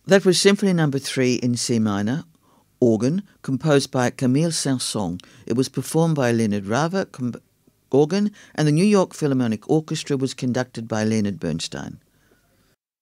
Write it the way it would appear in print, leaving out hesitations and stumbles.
That was Symphony Number 3 in C minor, organ, composed by Camille Saint-Saëns. It was performed by Leonard Rava, organ, and the New York Philharmonic Orchestra was conducted by Leonard Bernstein.